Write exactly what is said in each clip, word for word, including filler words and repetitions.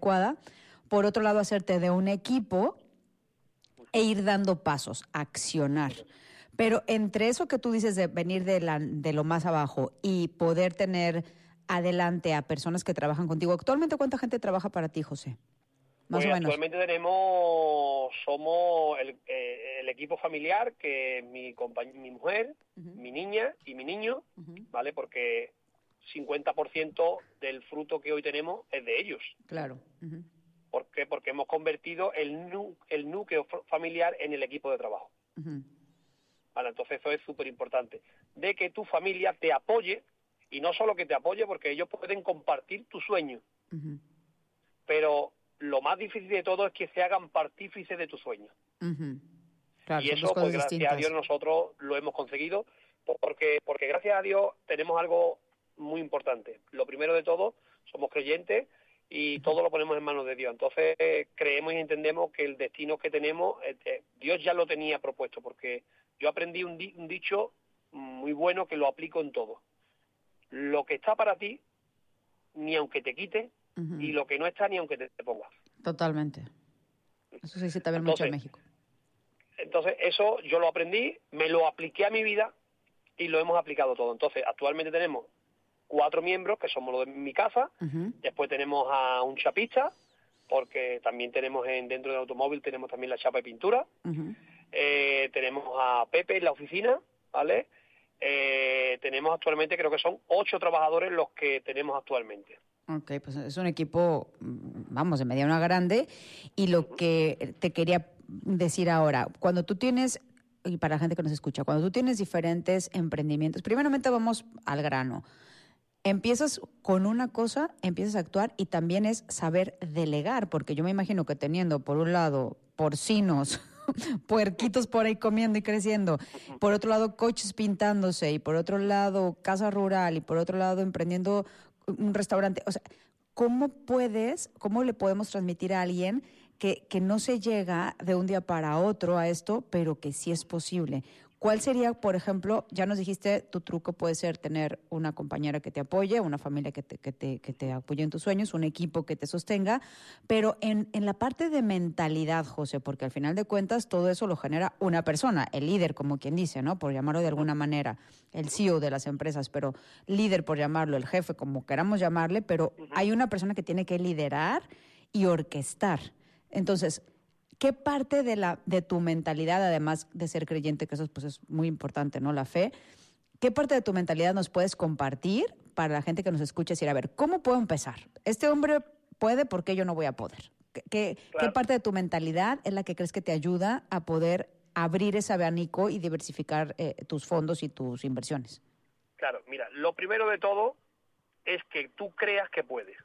adecuada. Por otro lado, hacerte de un equipo e ir dando pasos, accionar. Pero entre eso que tú dices de venir de, la, de lo más abajo y poder tener adelante a personas que trabajan contigo, ¿actualmente cuánta gente trabaja para ti, José? Más Pues o menos. actualmente tenemos, somos el, eh, el equipo familiar, que es mi, compañ- mi mujer, uh-huh. mi niña y mi niño, uh-huh. ¿vale? Porque cincuenta por ciento del fruto que hoy tenemos es de ellos. Claro. Uh-huh. ¿Por qué? Porque hemos convertido el, nu, el núcleo familiar en el equipo de trabajo. Uh-huh. Vale, entonces eso es súper importante. De que tu familia te apoye, y no solo que te apoye, porque ellos pueden compartir tu sueño, uh-huh. pero lo más difícil de todo es que se hagan partícices de tu sueño. Uh-huh. Claro, y eso, pues gracias distintas. a Dios, nosotros lo hemos conseguido, porque, porque gracias a Dios tenemos algo muy importante. Lo primero de todo, somos creyentes y uh-huh. todo lo ponemos en manos de Dios. Entonces eh, creemos y entendemos que el destino que tenemos, eh, eh, Dios ya lo tenía propuesto, porque yo aprendí un, di- un dicho muy bueno que lo aplico en todo. Lo que está para ti, ni aunque te quite, uh-huh. y lo que no está, ni aunque te, te pongas. Totalmente. Eso se dice también entonces, mucho en México. Entonces, eso yo lo aprendí, me lo apliqué a mi vida y lo hemos aplicado todo. Entonces, actualmente tenemos cuatro miembros, que somos los de mi casa, uh-huh. después tenemos a un chapista, porque también tenemos en, dentro del automóvil, tenemos también la chapa y pintura, uh-huh. eh, tenemos a Pepe en la oficina, ¿vale? Eh, tenemos actualmente, creo que son ocho trabajadores los que tenemos actualmente. Ok, pues es un equipo, vamos, de mediano a grande. Y lo uh-huh. que te quería decir ahora, cuando tú tienes, y para la gente que nos escucha, cuando tú tienes diferentes emprendimientos, primeramente vamos al grano. Empiezas con una cosa, empiezas a actuar y también es saber delegar, porque yo me imagino que teniendo, por un lado, porcinos, puerquitos por ahí comiendo y creciendo, por otro lado, coches pintándose, y por otro lado, casa rural, y por otro lado, emprendiendo un restaurante. O sea, ¿cómo puedes, cómo le podemos transmitir a alguien que, que no se llega de un día para otro a esto, pero que sí es posible? ¿Cuál sería, por ejemplo, ya nos dijiste, tu truco puede ser tener una compañera que te apoye, una familia que te, que te, que te apoye en tus sueños, un equipo que te sostenga, pero en, en la parte de mentalidad, José, porque al final de cuentas todo eso lo genera una persona, el líder, como quien dice, ¿no? Por llamarlo de alguna manera, el C E O de las empresas, pero líder por llamarlo, el jefe, como queramos llamarle, pero hay una persona que tiene que liderar y orquestar. Entonces, ¿qué parte de la de tu mentalidad, además de ser creyente, que eso pues es muy importante, ¿no? La fe, ¿qué parte de tu mentalidad nos puedes compartir para la gente que nos escuche? Decir, a ver, ¿cómo puedo empezar? Este hombre puede, ¿por qué yo no voy a poder? ¿Qué, qué, claro. ¿Qué parte de tu mentalidad es la que crees que te ayuda a poder abrir ese abanico y diversificar eh, tus fondos y tus inversiones? Claro, mira, lo primero de todo es que tú creas que puedes.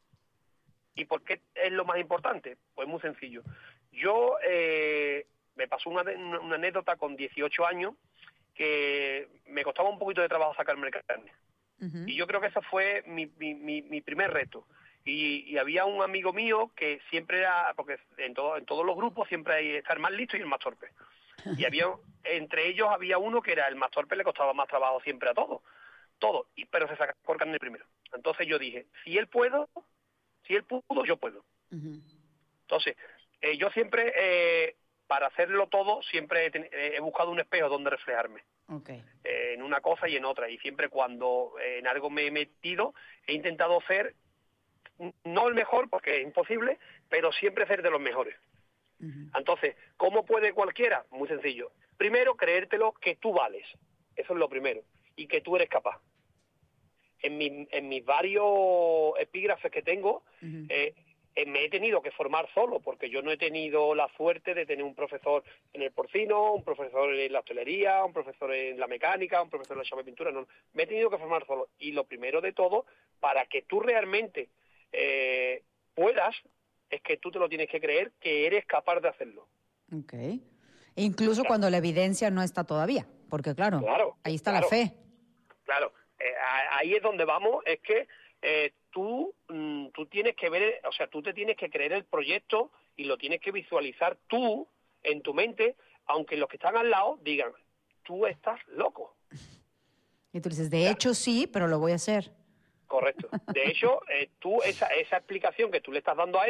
¿Y por qué es lo más importante? Pues muy sencillo. Yo, eh, me pasó una, una anécdota con dieciocho años que me costaba un poquito de trabajo sacarme el carnet. Uh-huh. Y yo creo que ese fue mi, mi, mi, mi primer reto. Y, y había un amigo mío que siempre era, porque en, todo, en todos los grupos siempre hay estar más listo y el más torpe. Y había, entre ellos había uno que era el más torpe, le costaba más trabajo siempre a todos. Todo, y, pero se sacó el carnet primero. Entonces yo dije, si él puedo, si él pudo, yo puedo. Uh-huh. Entonces, eh, yo siempre, eh, para hacerlo todo, siempre he, ten, eh, he buscado un espejo donde reflejarme. Okay. Eh, en una cosa y en otra. Y siempre cuando eh, en algo me he metido, he intentado ser, no el mejor, porque es imposible, pero siempre ser de los mejores. Uh-huh. Entonces, ¿cómo puede cualquiera? Muy sencillo. Primero, creértelo que tú vales. Eso es lo primero. Y que tú eres capaz. En, mi, en mis varios epígrafes que tengo, uh-huh. eh, eh, me he tenido que formar solo, porque yo no he tenido la suerte de tener un profesor en el porcino, un profesor en la hostelería, un profesor en la mecánica, un profesor en la chapa de pintura. No, me he tenido que formar solo. Y lo primero de todo, para que tú realmente eh, puedas, es que tú te lo tienes que creer que eres capaz de hacerlo. Ok. Incluso claro. Cuando la evidencia no está todavía, porque claro, claro ahí está claro, la fe. Claro. Eh, ahí es donde vamos, es que eh, tú, mm, tú tienes que ver, o sea, tú te tienes que creer el proyecto y lo tienes que visualizar tú en tu mente, aunque los que están al lado digan, tú estás loco. Y tú dices, de claro. hecho sí, pero lo voy a hacer. Correcto. De hecho, eh, tú esa, esa explicación que tú le estás dando a él,